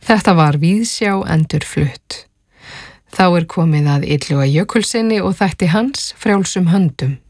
Þetta var Víðsjá endurflutt. Þá komið að Illuga Jökulssyni og þætti hans Frjálsum höndum.